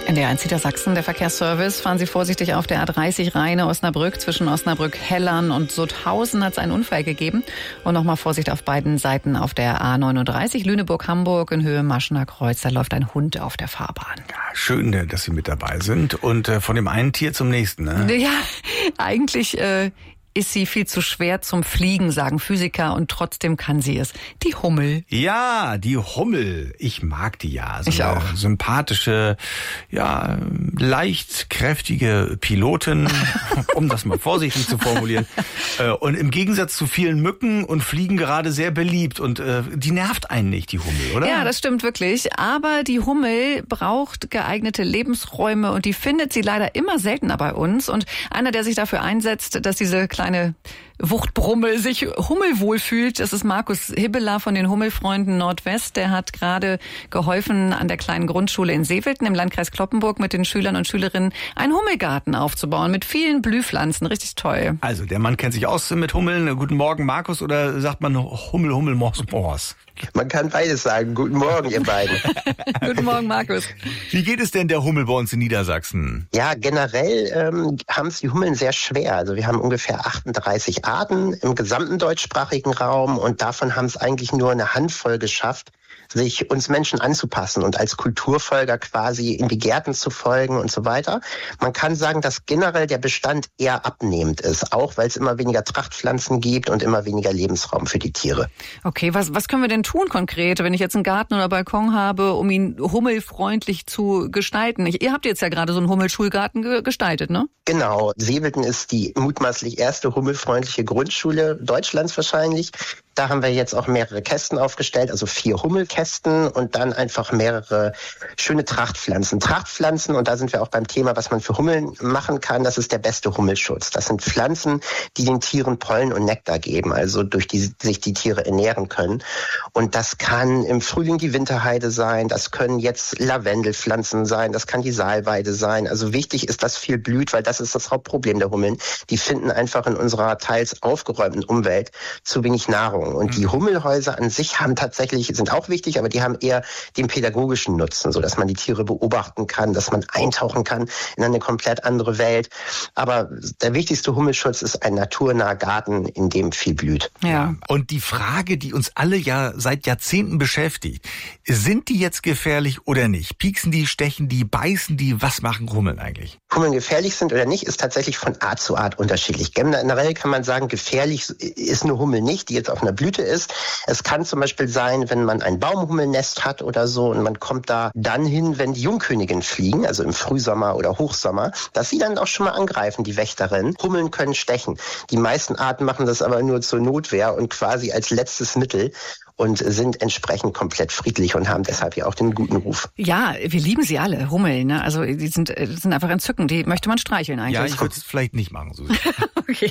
NDR 1 Niedersachsen, der Verkehrsservice. Fahren Sie vorsichtig auf der A30 Rheine-Osnabrück. Zwischen Osnabrück-Hellern und Sutthausen hat es einen Unfall gegeben. Und nochmal Vorsicht auf beiden Seiten auf der A39 Lüneburg-Hamburg in Höhe Maschener Kreuz. Da läuft ein Hund auf der Fahrbahn. Ja, schön, dass Sie mit dabei sind. Und von dem einen Tier zum nächsten, ne? Ja, eigentlich ist sie viel zu schwer zum Fliegen, sagen Physiker, und trotzdem kann sie es. Die Hummel. Ja, die Hummel. Ich mag die ja. Ich auch. Sympathische, ja, leicht kräftige Pilotin, um das mal vorsichtig zu formulieren. Und im Gegensatz zu vielen Mücken und Fliegen gerade sehr beliebt. Und die nervt einen nicht, die Hummel, oder? Ja, das stimmt wirklich. Aber die Hummel braucht geeignete Lebensräume und die findet sie leider immer seltener bei uns. Und einer, der sich dafür einsetzt, dass diese kleine Wuchtbrummel sich hummelwohl fühlt. Das ist Markus Hibbeler von den Hummelfreunden Nordwest. Der hat gerade geholfen, an der kleinen Grundschule in Sevelten im Landkreis Cloppenburg mit den Schülern und Schülerinnen einen Hummelgarten aufzubauen mit vielen Blühpflanzen. Richtig toll. Also, der Mann kennt sich aus mit Hummeln. Guten Morgen, Markus, oder sagt man Hummel, Hummel, Mors, Mors? Man kann beides sagen. Guten Morgen, ihr beiden. Guten Morgen, Markus. Wie geht es denn der Hummel bei uns in Niedersachsen? Ja, generell haben es die Hummeln sehr schwer. Also wir haben ungefähr 38 Arten im gesamten deutschsprachigen Raum und davon haben es eigentlich nur eine Handvoll geschafft, sich uns Menschen anzupassen und als Kulturfolger quasi in die Gärten zu folgen und so weiter. Man kann sagen, dass generell der Bestand eher abnehmend ist, auch weil es immer weniger Trachtpflanzen gibt und immer weniger Lebensraum für die Tiere. Okay, was können wir denn tun konkret, wenn ich jetzt einen Garten oder Balkon habe, um ihn hummelfreundlich zu gestalten? Ihr habt jetzt ja gerade so einen Hummelschulgarten gestaltet, ne? Genau. Sevelten ist die mutmaßlich erste hummelfreundliche Grundschule Deutschlands wahrscheinlich. Da haben wir jetzt auch mehrere Kästen aufgestellt, also 4 Hummelkästen und dann einfach mehrere schöne Trachtpflanzen. Trachtpflanzen, und da sind wir auch beim Thema, was man für Hummeln machen kann, das ist der beste Hummelschutz. Das sind Pflanzen, die den Tieren Pollen und Nektar geben, also durch die sich die Tiere ernähren können. Und das kann im Frühling die Winterheide sein, das können jetzt Lavendelpflanzen sein, das kann die Salweide sein. Also wichtig ist, dass viel blüht, weil das ist das Hauptproblem der Hummeln. Die finden einfach in unserer teils aufgeräumten Umwelt zu wenig Nahrung. Und die Hummelhäuser an sich sind auch wichtig, aber die haben eher den pädagogischen Nutzen, so dass man die Tiere beobachten kann, dass man eintauchen kann in eine komplett andere Welt. Aber der wichtigste Hummelschutz ist ein naturnaher Garten, in dem viel blüht. Ja. Und die Frage, die uns alle ja seit Jahrzehnten beschäftigt, sind die jetzt gefährlich oder nicht? Pieksen die, stechen die, beißen die? Was machen Hummeln eigentlich? Hummeln gefährlich sind oder nicht, ist tatsächlich von Art zu Art unterschiedlich. Generell kann man sagen, gefährlich ist eine Hummel nicht, die jetzt auf einer Blüte ist. Es kann zum Beispiel sein, wenn man ein Baumhummelnest hat oder so und man kommt da dann hin, wenn die Jungköniginnen fliegen, also im Frühsommer oder Hochsommer, dass sie dann auch schon mal angreifen, die Wächterinnen. Hummeln können stechen. Die meisten Arten machen das aber nur zur Notwehr und quasi als letztes Mittel und sind entsprechend komplett friedlich und haben deshalb ja auch den guten Ruf. Ja, wir lieben sie alle, Hummeln, ne? Also die sind einfach entzückend, die möchte man streicheln eigentlich. Ja, ich würde es vielleicht nicht machen, Susi. Okay.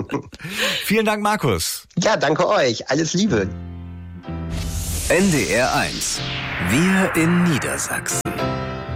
Vielen Dank, Markus. Ja, danke euch. Alles Liebe. NDR 1. Wir in Niedersachsen.